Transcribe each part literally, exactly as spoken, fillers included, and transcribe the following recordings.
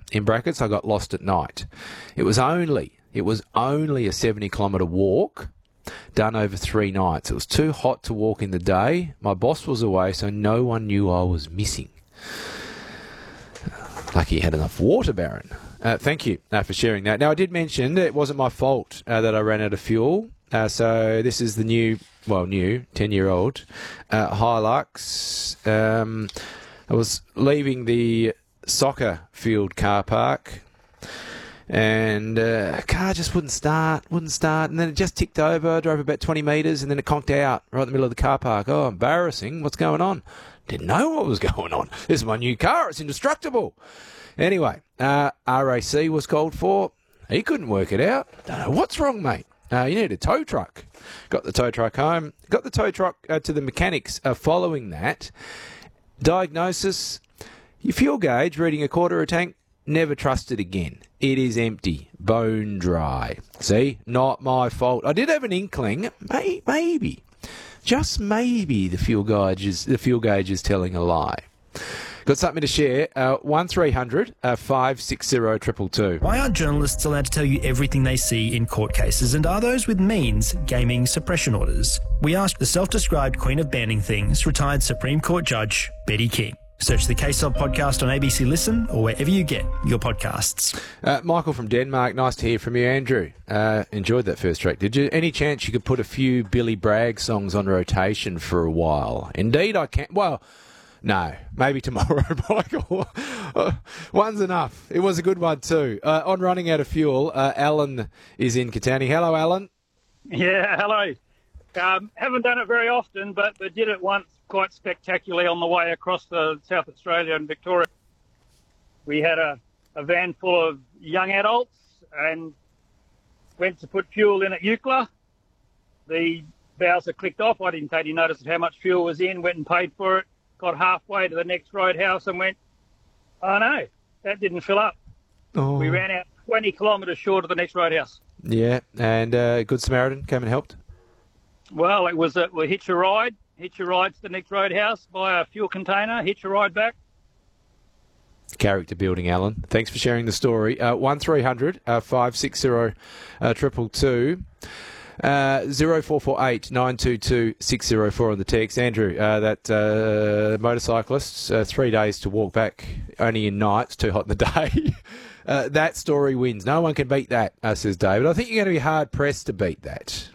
in brackets, I got lost at night. It was only, it was only a seventy kilometre walk done over three nights. It was too hot to walk in the day. My boss was away, so no one knew I was missing. Lucky you had enough water, Baron. Uh, thank you uh, for sharing that. Now, I did mention it wasn't my fault uh, that I ran out of fuel. Uh, so this is the new, well, new, ten-year-old uh, Hilux. Um, I was leaving the soccer field car park, and uh, a car just wouldn't start, wouldn't start, and then it just ticked over, drove about twenty metres, and then it conked out right in the middle of the car park. Oh, embarrassing. What's going on? Didn't know what was going on. This is my new car. It's indestructible. Anyway, uh, R A C was called for. He couldn't work it out. Don't know what's wrong, mate. Uh, you need a tow truck. Got the tow truck home. Got the tow truck uh, to the mechanics uh, following that. Diagnosis, your fuel gauge reading a quarter of a tank, never trust it again. It is empty, bone dry. See, not my fault. I did have an inkling, may, maybe, just maybe the fuel gauge is, the fuel gauge is telling a lie. Got something to share. Uh, one three hundred five six zero two two two. Why aren't journalists allowed to tell you everything they see in court cases, and are those with means gaming suppression orders? We asked the self-described queen of banning things, retired Supreme Court Judge Betty King. Search the Case Of podcast on A B C Listen or wherever you get your podcasts. Uh, Michael from Denmark, nice to hear from you. Andrew, uh, enjoyed that first track. Did you? Any chance you could put a few Billy Bragg songs on rotation for a while? Indeed, I can. Well, no, maybe tomorrow, Michael. One's enough. It was a good one too. Uh, on running out of fuel, uh, Alan is in Katani. Hello, Alan. Yeah, hello. Um, haven't done it very often, but, but did it once quite spectacularly on the way across the South Australia and Victoria. We had a, a van full of young adults and went to put fuel in at Eucla. The bowser clicked off. I didn't take any notice of how much fuel was in, went and paid for it. Got halfway to the next roadhouse and went, oh no, that didn't fill up. Oh. We ran out twenty kilometres short of the next roadhouse. Yeah, and uh, Good Samaritan came and helped? Well, it was a well, hitch a ride, hitch a ride to the next roadhouse, buy a fuel container, hitch a ride back. Character building, Alan. Thanks for sharing the story. Uh, one three hundred five six zero two two two. Uh, zero four four eight nine two two six zero four on the text. Andrew, uh, that uh, motorcyclist, uh, three days to walk back, only in nights, too hot in the day. uh, that story wins. No one can beat that, uh, says David. I think you're going to be hard-pressed to beat that.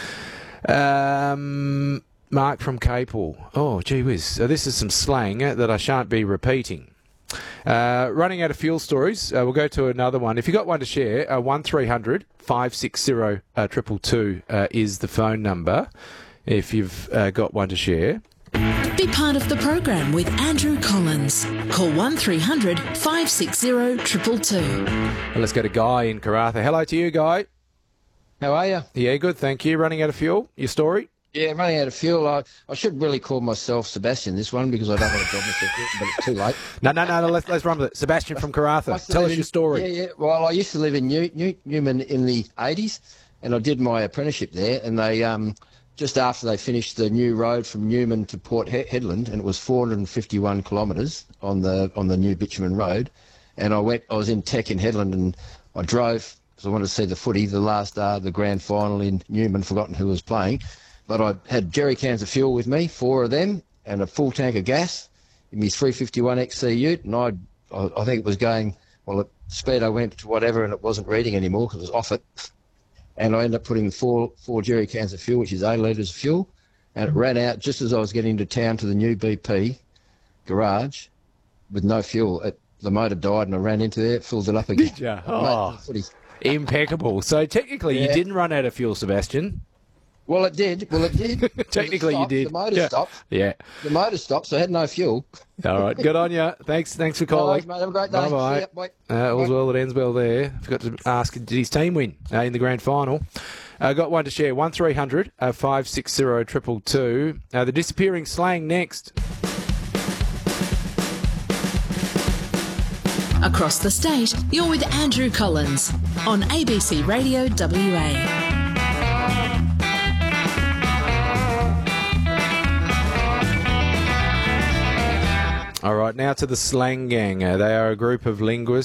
Um, Mark from Capel. Oh, gee whiz. So this is some slang uh, that I shan't be repeating. Uh, running out of fuel stories. Uh, we'll go to another one. If you've got one to share, uh, one three hundred five six zero two two two uh, is the phone number if you've uh, got one to share. Be part of the program with Andrew Collins. Call one three hundred five six zero two two two. Well, let's go to Guy in Karratha. Hello to you, Guy. How are you? Yeah, good, thank you. Running out of fuel, your story? Yeah, running out of fuel. I, I should really call myself Sebastian this one because I don't want to job myself, but it's too late. No, no, no, no let's, let's run with it. Sebastian from Karratha, tell us in, your story. Yeah, yeah. Well, I used to live in New, New, Newman in the eighties, and I did my apprenticeship there, and they um, just after they finished the new road from Newman to Port he- Hedland, and it was four hundred fifty-one kilometres on the on the new bitumen road, and I went. I was in Tech in Hedland, and I drove because I wanted to see the footy, the last uh, the grand final in Newman. Forgotten who was playing. But I had jerry cans of fuel with me, four of them, and a full tank of gas in my three fifty-one X C ute. And I, I think it was going, well, at speed I went to whatever, and it wasn't reading anymore because it was off it. And I ended up putting four four jerry cans of fuel, which is eight litres of fuel, and it ran out just as I was getting to town to the new B P garage with no fuel. It, the motor died, and I ran into there, filled it up again. Did you? Oh, impeccable. So technically yeah. You didn't run out of fuel, Sebastian. Well, it did. Well, it did. Technically, it you did. The motor yeah. stopped. Yeah. The motor stopped, so I had no fuel. All right. Good on you. Thanks Thanks for calling. No, mate. Have a great day. Bye-bye. Bye. Uh, all's well that ends well there. Forgot to ask, did his team win uh, in the grand final? Uh, got one to share. one three hundred five six zero two two two. Uh, the disappearing slang next. Across the state, you're with Andrew Collins on A B C Radio W A. All right, now to the Slang Gang. Uh, they are a group of linguists